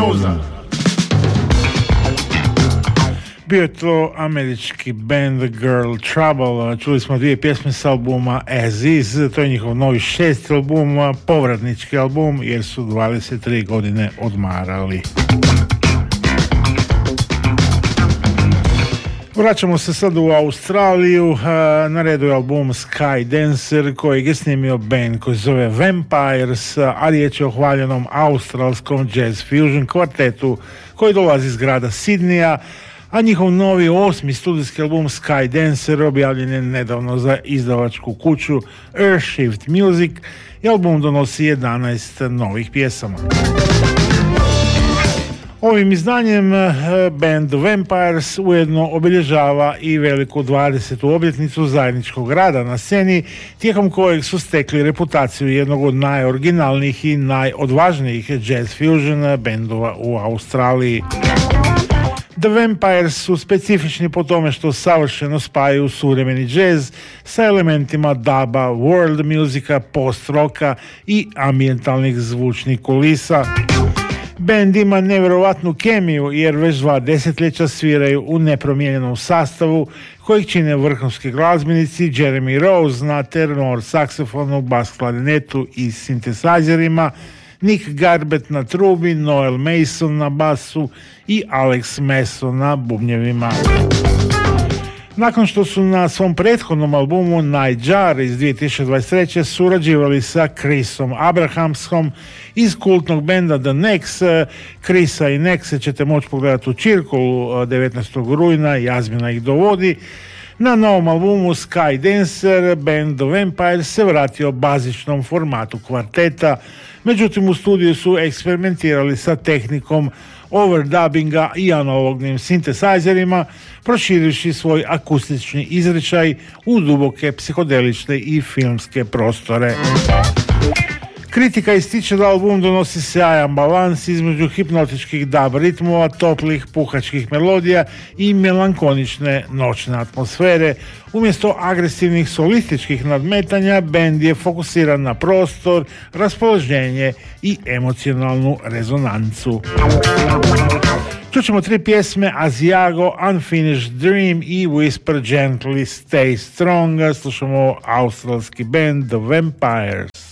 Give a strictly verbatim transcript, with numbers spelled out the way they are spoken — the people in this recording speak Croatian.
Mioza. Bio je to američki band The Girl Trouble. Čuli smo dvije pjesme s albuma As Is. To je njihov novi šesti album, povratnički album, jer su dvadeset tri godine odmarali. Vraćamo se sad u Australiju. Na redu je album Sky Dancer kojeg je snimio band koji se zove Vampires, a riječ je o hvaljenom australskom jazz fusion kvartetu koji dolazi iz grada Sidneya, a njihov novi osmi studijski album Sky Dancer objavljen je nedavno za izdavačku kuću Earthshift Music i album donosi jedanaest novih pjesama. Ovim izdanjem band Vampires ujedno obilježava i veliku dvadesetu obljetnicu zajedničkog rada na sceni, tijekom kojeg su stekli reputaciju jednog od najoriginalnijih i najodvažnijih jazz fusion bendova u Australiji. The Vampires su specifični po tome što savršeno spajaju suvremeni jazz sa elementima duba, world musika, post-roka i ambientalnih zvučnih kulisa. Band ima nevjerovatnu kemiju jer već dva desetljeća sviraju u nepromijenjenom sastavu kojeg čine vrhunski glazbenici Jeremy Rose na tenor saksofonu, bas klarinetu i sintesajzerima, Nick Garbett na trubi, Noel Mason na basu i Alex Mason na bubnjevima. Nakon što su na svom prethodnom albumu Nightjar iz dvije tisuće dvadeset treće surađivali sa Chrisom Abrahamsom iz kultnog benda The Nex, Chrisa i Nexe ćete moći pogledati u Čirkolu devetnaestog rujna, Jazmina ih dovodi. Na novom albumu Sky Dancer band The Vampires se vratio bazičnom formatu kvarteta, međutim u studiju su eksperimentirali sa tehnikom overdubbinga i analognim sintesajzerima, proširivši svoj akustični izričaj u duboke psihodelične i filmske prostore. Kritika ističe da album donosi sjajan balans između hipnotičkih dub ritmova, toplih puhačkih melodija i melankonične noćne atmosfere. Umjesto agresivnih solističkih nadmetanja, bend je fokusiran na prostor, raspoloženje i emocionalnu rezonancu. Čućemo tri pjesme: Asiago, Unfinished Dream i Whisper Gently Stay Strong. Slušamo australski band The Vampires.